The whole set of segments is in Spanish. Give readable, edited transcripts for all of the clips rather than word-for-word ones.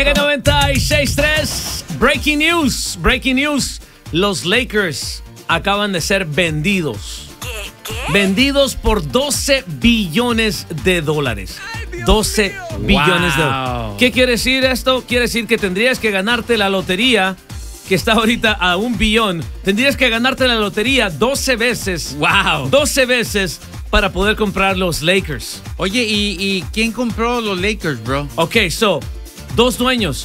96.3, breaking news. Los Lakers acaban de ser vendidos. ¿Qué? Vendidos por $12 billones. 12 billones de dólares. ¿Qué quiere decir esto? Quiere decir que tendrías que ganarte la lotería, que está ahorita a $1 billón. Tendrías que ganarte la lotería 12 veces. Wow. 12 veces para poder comprar los Lakers. Oye, ¿y quién compró los Lakers, bro? Ok, dos dueños.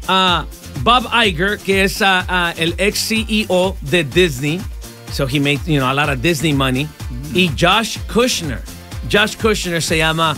Bob Iger, que es el ex CEO de Disney. So he made, a lot of Disney money. Y Josh Kushner. Josh Kushner se llama,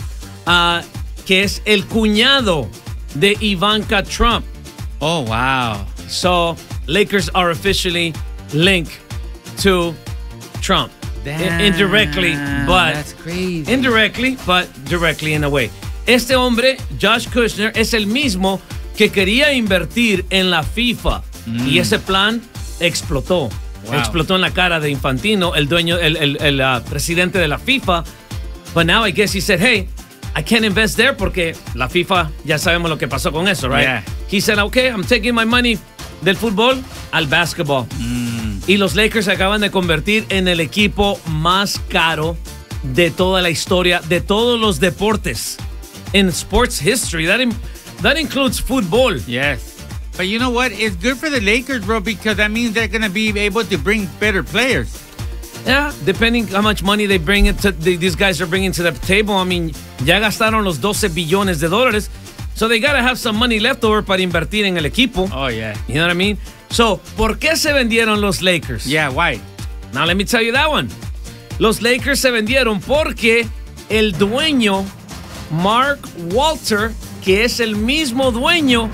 que es el cuñado de Ivanka Trump. Oh, wow. So Lakers are officially linked to Trump. Damn, Indirectly, but that's crazy. Indirectly, but directly in a way. Este hombre, Josh Kushner, es el mismo que quería invertir en la FIFA. Y ese plan explotó. Wow. Explotó en la cara de Infantino, el dueño, el presidente de la FIFA. But now I guess he said, hey, I can't invest there porque la FIFA, ya sabemos lo que pasó con eso, right? Yeah. He said, okay, I'm taking my money del fútbol al basketball. Y los Lakers se acaban de convertir en el equipo más caro de toda la historia, de todos los deportes. In sports history. That includes football. Yes. But you know what? It's good for the Lakers, bro, because that means they're going to be able to bring better players. Yeah, depending how much money they bring these guys are bringing to the table. I mean, ya gastaron los $12 billones. So they got to have some money left over para invertir en el equipo. Oh, yeah. You know what I mean? So, ¿por qué se vendieron los Lakers? Yeah, why? Now let me tell you that one. Los Lakers se vendieron porque el dueño, Mark Walter, que es el mismo dueño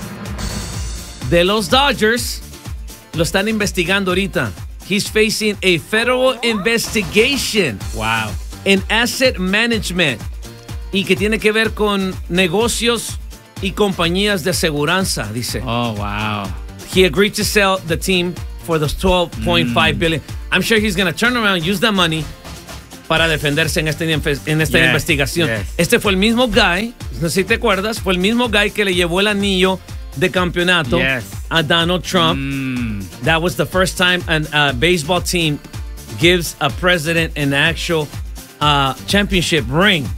de los Dodgers, lo están investigando ahorita. He's facing a federal investigation. Wow. En asset management. Y que tiene que ver con negocios y compañías de aseguranza, dice. Oh, wow. He agreed to sell the team for those $12.5 billion. I'm sure he's going to turn around and use that money para defenderse en esta investigación. Yes. Este fue el mismo guy, no sé si te acuerdas, fue el mismo guy que le llevó el anillo de campeonato a Donald Trump. That was the first time a baseball team gives a president an actual championship ring.